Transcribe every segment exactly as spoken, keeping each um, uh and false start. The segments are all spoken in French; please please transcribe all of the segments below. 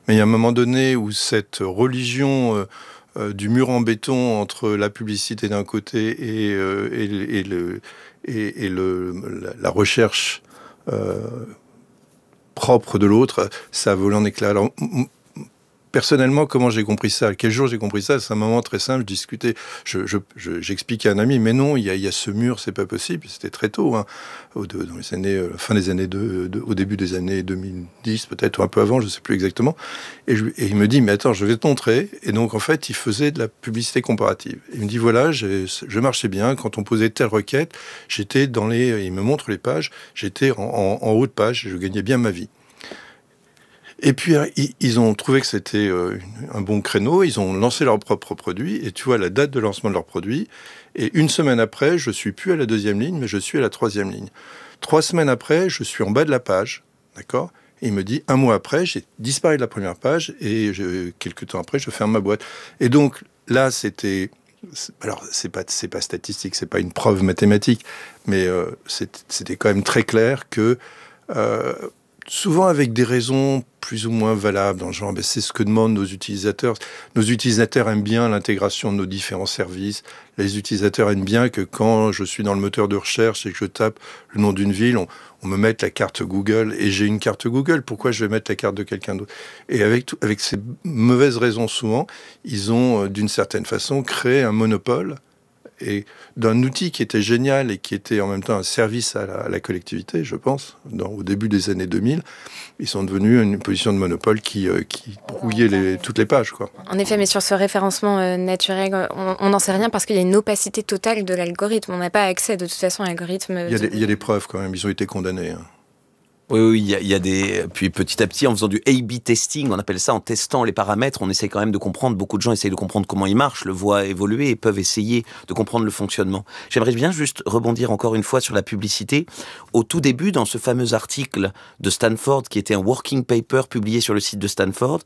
Mais il y a un moment donné où cette religion euh, euh, du mur en béton entre la publicité d'un côté et, euh, et, et, le, et, et le, la, la recherche euh, propre de l'autre, ça a volé en éclats. Alors, m- personnellement, comment j'ai compris ça ? Quel jour j'ai compris ça ? C'est un moment très simple. Je discutais, je, je, je, j'expliquais à un ami, mais non, il y a, il y a ce mur, c'est pas possible. C'était très tôt, hein, au, de, dans les années, euh, fin des années de, de, au début des années deux mille dix, peut-être ou un peu avant, je sais plus exactement. Et, je, et il me dit, mais attends, je vais te montrer. Et donc, en fait, il faisait de la publicité comparative. Il me dit, voilà, j'ai, je marchais bien. Quand on posait telle requête, j'étais dans les, il me montre les pages, j'étais en, en, en haut de page, je gagnais bien ma vie. Et puis, ils ont trouvé que c'était un bon créneau, ils ont lancé leur propre produit, et tu vois la date de lancement de leur produit, et une semaine après, je suis plus à la deuxième ligne, mais je suis à la troisième ligne. Trois semaines après, je suis en bas de la page, d'accord ? Et il me dit, un mois après, j'ai disparu de la première page, et je, quelques temps après, je ferme ma boîte. Et donc, là, c'était... Alors, c'est pas, c'est pas statistique, c'est pas une preuve mathématique, mais euh, c'était quand même très clair que... Euh, souvent avec des raisons plus ou moins valables, dans le genre, ben c'est ce que demandent nos utilisateurs. Nos utilisateurs aiment bien l'intégration de nos différents services. Les utilisateurs aiment bien que quand je suis dans le moteur de recherche et que je tape le nom d'une ville, on, on me mette la carte Google, et j'ai une carte Google. Pourquoi je vais mettre la carte de quelqu'un d'autre ? Et avec, tout, avec ces mauvaises raisons, souvent, ils ont, d'une certaine façon, créé un monopole et d'un outil qui était génial et qui était en même temps un service à la, à la collectivité, je pense, dans, au début des années deux mille, ils sont devenus une position de monopole qui, euh, qui brouillait les, toutes les pages, quoi. En effet, mais sur ce référencement euh, naturel, on n'en sait rien parce qu'il y a une opacité totale de l'algorithme. On n'a pas accès de toute façon à l'algorithme. Il y a des, il y a des preuves quand même, ils ont été condamnés, hein. Oui, oui, il y, a, il y a des... Puis petit à petit, en faisant du A B testing, on appelle ça, en testant les paramètres, on essaie quand même de comprendre, beaucoup de gens essayent de comprendre comment ils marchent, le voient évoluer et peuvent essayer de comprendre le fonctionnement. J'aimerais bien juste rebondir encore une fois sur la publicité. Au tout début, dans ce fameux article de Stanford, qui était un working paper publié sur le site de Stanford,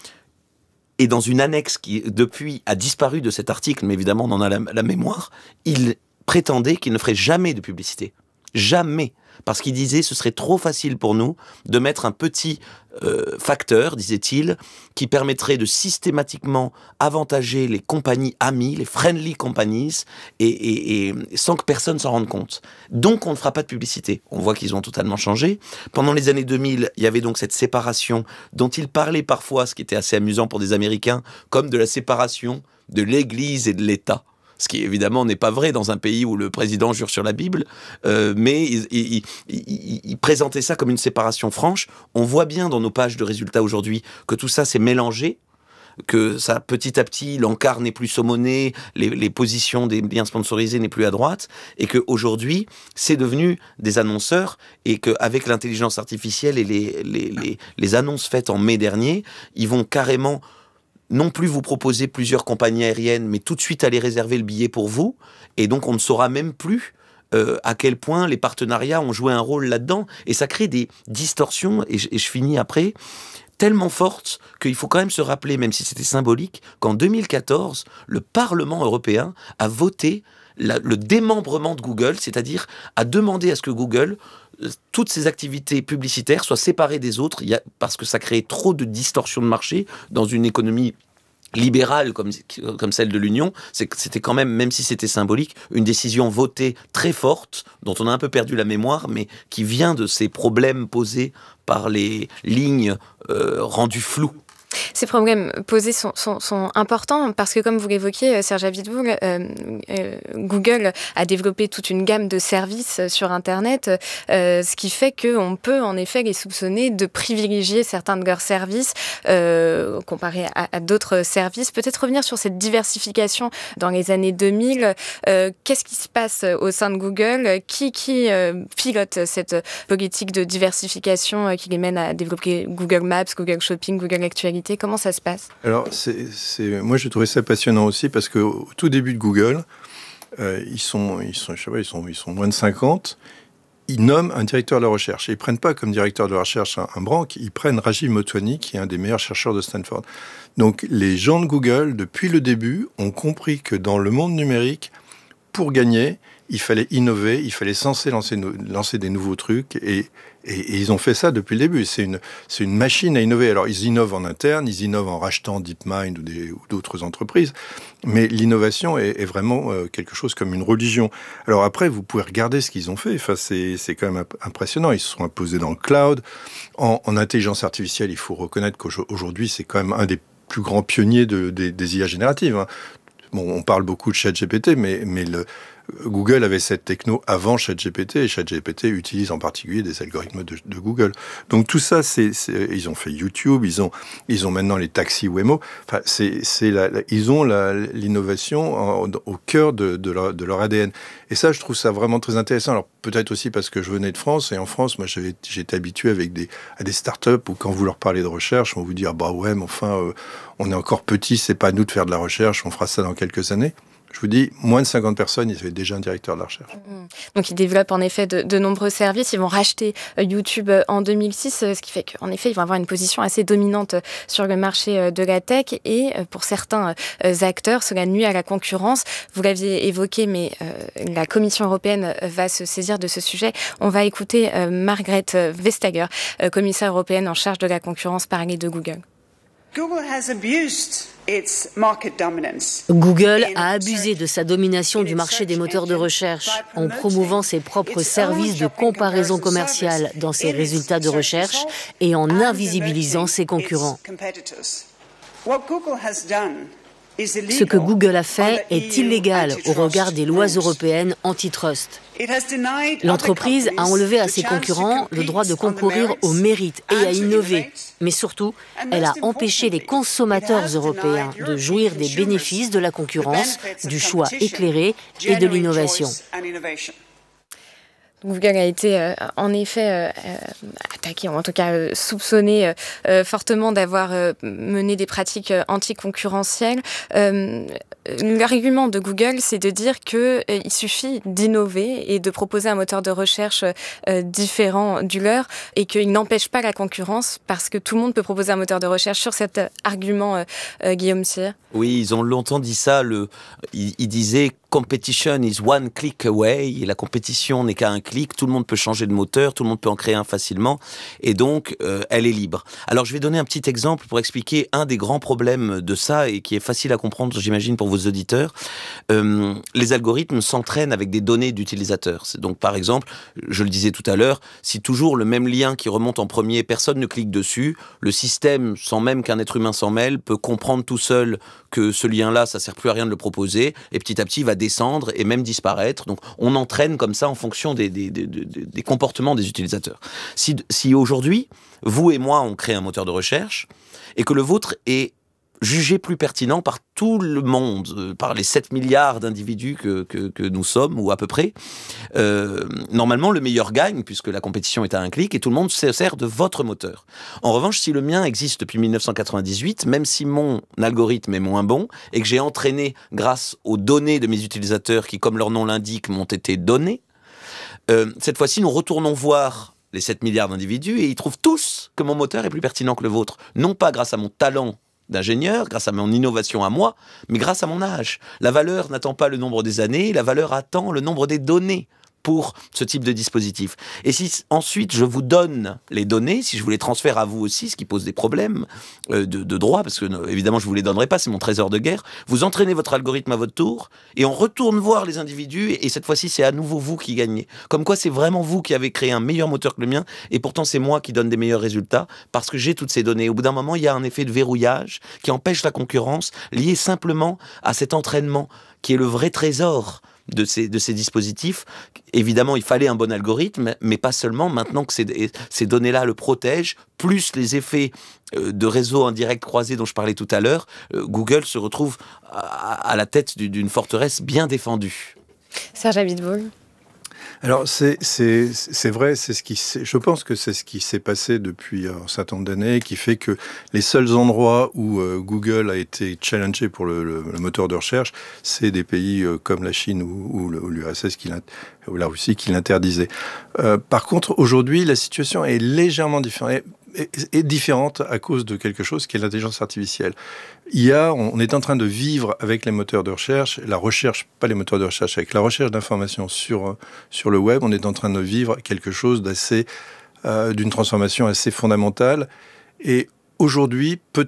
et dans une annexe qui, depuis, a disparu de cet article, mais évidemment, on en a la, la mémoire, il prétendait qu'il ne ferait jamais de publicité. Jamais. Parce qu'il disait ce serait trop facile pour nous de mettre un petit euh, facteur, disait-il, qui permettrait de systématiquement avantager les compagnies amies, les friendly companies, et, et, et sans que personne s'en rende compte. Donc on ne fera pas de publicité. On voit qu'ils ont totalement changé. Pendant les années deux mille, il y avait donc cette séparation dont il parlait parfois, ce qui était assez amusant pour des Américains, comme de la séparation de l'Église et de l'État. Ce qui évidemment n'est pas vrai dans un pays où le président jure sur la Bible, euh, mais il, il, il, il présentait ça comme une séparation franche. On voit bien dans nos pages de résultats aujourd'hui que tout ça s'est mélangé, que ça, petit à petit, l'encart n'est plus saumonné, les, les positions des liens sponsorisés n'est plus à droite, et qu'aujourd'hui, c'est devenu des annonceurs, et qu'avec l'intelligence artificielle et les, les, les, les annonces faites en mai dernier, ils vont carrément non plus vous proposer plusieurs compagnies aériennes, mais tout de suite aller réserver le billet pour vous, et donc on ne saura même plus euh, à quel point les partenariats ont joué un rôle là-dedans, et ça crée des distorsions, et je, et je finis après, tellement fortes qu'il faut quand même se rappeler, même si c'était symbolique, qu'en deux mille quatorze, le Parlement européen a voté la, le démembrement de Google, c'est-à-dire a demandé à ce que Google, toutes ces activités publicitaires soient séparées des autres, il y a, parce que ça créait trop de distorsions de marché dans une économie libérale comme, comme celle de l'Union. C'est, c'était quand même, même si c'était symbolique, une décision votée très forte, dont on a un peu perdu la mémoire, mais qui vient de ces problèmes posés par les lignes euh, rendues floues. Ces problèmes posés sont, sont, sont importants parce que, comme vous l'évoquiez, Serge Abiteboul, euh, euh, Google a développé toute une gamme de services sur Internet, euh, ce qui fait qu'on peut en effet les soupçonner de privilégier certains de leurs services euh, comparés à, à d'autres services. Peut-être revenir sur cette diversification dans les années deux mille. Euh, qu'est-ce qui se passe au sein de Google ? Qui, qui euh, pilote cette politique de diversification euh, qui les mène à développer Google Maps, Google Shopping, Google Actualité ? Comment ça se passe ? Alors, c'est, c'est, moi, j'ai trouvé ça passionnant aussi parce qu'au tout début de Google, euh, ils sont, ils sont, je sais pas, ils sont, ils sont moins de cinquante. Ils nomment un directeur de la recherche. Et ils prennent pas comme directeur de la recherche un, un branque. Ils prennent Rajiv Motwani, qui est un des meilleurs chercheurs de Stanford. Donc, les gens de Google, depuis le début, ont compris que dans le monde numérique, pour gagner, il fallait innover, il fallait censé lancer, lancer des nouveaux trucs, et, et, et ils ont fait ça depuis le début. C'est une, c'est une machine à innover. Alors, ils innovent en interne, ils innovent en rachetant DeepMind ou, des, ou d'autres entreprises, mais l'innovation est, est vraiment euh, quelque chose comme une religion. Alors après, vous pouvez regarder ce qu'ils ont fait. Enfin, c'est, c'est quand même impressionnant. Ils se sont imposés dans le cloud. En, en intelligence artificielle, il faut reconnaître qu'aujourd'hui, c'est quand même un des plus grands pionniers de, de, des I A génératives. Hein. Bon, on parle beaucoup de ChatGPT, mais, mais le, Google avait cette techno avant ChatGPT, et ChatGPT utilise en particulier des algorithmes de, de Google. Donc tout ça, c'est, c'est, ils ont fait YouTube, ils ont, ils ont maintenant les taxis Waymo. Enfin, c'est, c'est la, la, ils ont la, l'innovation en, au cœur de, de, leur, de leur A D N. Et ça, je trouve ça vraiment très intéressant. Alors peut-être aussi parce que je venais de France, et en France, moi, j'avais, j'étais habitué avec des, à des startups où quand vous leur parlez de recherche, on vous dit ah bah ouais, mais enfin, euh, on est encore petit, c'est pas à nous de faire de la recherche, on fera ça dans quelques années. Je vous dis, moins de cinquante personnes, ils avaient déjà un directeur de la recherche. Donc, ils développent en effet de, de nombreux services. Ils vont racheter YouTube en deux mille six, ce qui fait qu'en effet, ils vont avoir une position assez dominante sur le marché de la tech. Et pour certains acteurs, cela nuit à la concurrence. Vous l'aviez évoqué, mais la Commission européenne va se saisir de ce sujet. On va écouter Margrethe Vestager, commissaire européenne en charge de la concurrence, parler de Google. Google a abusé de sa domination du marché des moteurs de recherche en promouvant ses propres services de comparaison commerciale dans ses résultats de recherche et en invisibilisant ses concurrents. Ce que Google a fait est illégal au regard des lois européennes antitrust. L'entreprise a enlevé à ses concurrents le droit de concourir au mérite et à innover. Mais surtout, elle a empêché les consommateurs européens de jouir des bénéfices de la concurrence, du choix éclairé et de l'innovation. Google a été euh, en effet euh, attaqué, ou en tout cas euh, soupçonné euh, fortement d'avoir euh, mené des pratiques euh, anticoncurrentielles. Euh, l'argument de Google, c'est de dire qu'il euh, suffit d'innover et de proposer un moteur de recherche euh, différent du leur, et qu'il n'empêche pas la concurrence parce que tout le monde peut proposer un moteur de recherche. Sur cet argument, euh, euh, Guillaume Sire. Oui, ils ont longtemps dit ça. Le, ils, ils disaient competition is one click away. Et la compétition n'est qu'à un clic. Tout le monde peut changer de moteur, tout le monde peut en créer un facilement. Et donc, euh, elle est libre. Alors, je vais donner un petit exemple pour expliquer un des grands problèmes de ça et qui est facile à comprendre, j'imagine, pour vos auditeurs. Euh, les algorithmes s'entraînent avec des données d'utilisateurs. C'est donc, par exemple, je le disais tout à l'heure, si toujours le même lien qui remonte en premier, personne ne clique dessus, le système, sans même qu'un être humain s'en mêle, peut comprendre tout seul que ce lien-là, ça sert plus à rien de le proposer, et petit à petit, il va descendre et même disparaître. Donc, on entraîne comme ça en fonction des, des, des, des, des comportements des utilisateurs. Si, si aujourd'hui, vous et moi, on crée un moteur de recherche, et que le vôtre est jugé plus pertinent par tout le monde, par les sept milliards d'individus que, que, que nous sommes, ou à peu près, euh, normalement, le meilleur gagne, puisque la compétition est à un clic, et tout le monde se sert de votre moteur. En revanche, si le mien existe depuis dix-neuf cent quatre-vingt-dix-huit, même si mon algorithme est moins bon, et que j'ai entraîné grâce aux données de mes utilisateurs, qui, comme leur nom l'indique, m'ont été données, euh, cette fois-ci, nous retournons voir les sept milliards d'individus, et ils trouvent tous que mon moteur est plus pertinent que le vôtre. Non pas grâce à mon talent d'ingénieur, grâce à mon innovation à moi, mais grâce à mon âge. La valeur n'attend pas le nombre des années, la valeur attend le nombre des données pour ce type de dispositif. Et si ensuite je vous donne les données, si je vous les transfère à vous aussi, ce qui pose des problèmes euh, de, de droit, parce que euh, évidemment je ne vous les donnerai pas, c'est mon trésor de guerre, vous entraînez votre algorithme à votre tour, et on retourne voir les individus, et, et cette fois-ci c'est à nouveau vous qui gagnez. Comme quoi c'est vraiment vous qui avez créé un meilleur moteur que le mien, et pourtant c'est moi qui donne des meilleurs résultats, parce que j'ai toutes ces données. Au bout d'un moment, il y a un effet de verrouillage qui empêche la concurrence, lié simplement à cet entraînement, qui est le vrai trésor de ces, de ces dispositifs. Évidemment, il fallait un bon algorithme, mais pas seulement. Maintenant que ces, ces données-là le protègent, plus les effets de réseaux indirects croisés dont je parlais tout à l'heure, Google se retrouve à, à la tête d'une forteresse bien défendue. Serge Abiteboul. Alors, c'est, c'est, c'est vrai, c'est ce qui, je pense que c'est ce qui s'est passé depuis un certain nombre d'années, qui fait que les seuls endroits où euh, Google a été challengé pour le, le, le moteur de recherche, c'est des pays euh, comme la Chine ou, ou, ou l'U R S S qui ou la Russie qui l'interdisait. Euh, par contre, aujourd'hui, la situation est légèrement différente. est, est différente à cause de quelque chose qui est l'intelligence artificielle. Il y a, on est en train de vivre avec les moteurs de recherche, la recherche, pas les moteurs de recherche, avec la recherche d'informations sur, sur le web, on est en train de vivre quelque chose d'assez, euh, d'une transformation assez fondamentale. Et aujourd'hui, peut-être